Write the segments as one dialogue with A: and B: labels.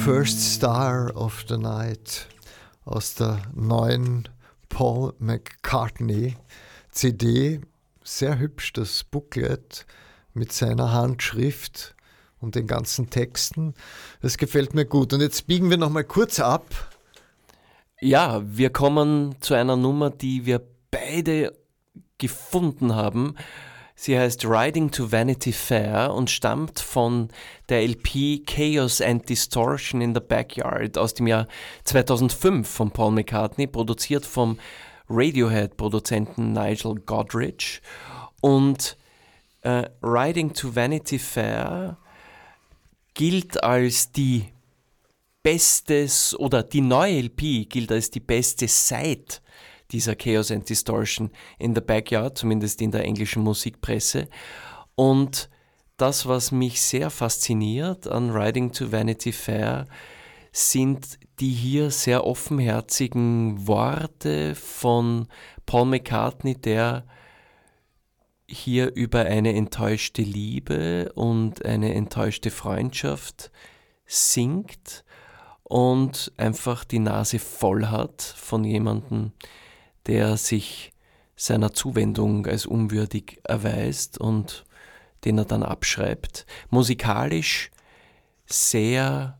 A: First Star of the Night aus der neuen Paul McCartney CD. Sehr hübsch das Booklet mit seiner Handschrift und den ganzen Texten. Das gefällt mir gut. Und jetzt biegen wir nochmal kurz ab.
B: Ja, wir kommen zu einer Nummer, die wir beide gefunden haben. Sie heißt Riding to Vanity Fair und stammt von der LP Chaos and Distortion in the Backyard aus dem Jahr 2005 von Paul McCartney, produziert vom Radiohead-Produzenten Nigel Godrich. Und Riding to Vanity Fair gilt als die die neue LP gilt als die beste seit dieser Chaos and Distortion in the Backyard, zumindest in der englischen Musikpresse. Und das, was mich sehr fasziniert an Riding to Vanity Fair, sind die hier sehr offenherzigen Worte von Paul McCartney, der hier über eine enttäuschte Liebe und eine enttäuschte Freundschaft singt und einfach die Nase voll hat von jemandem, der sich seiner Zuwendung als unwürdig erweist und den er dann abschreibt. Musikalisch sehr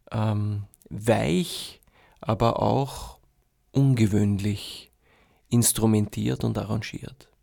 B: weich, aber auch ungewöhnlich instrumentiert und arrangiert.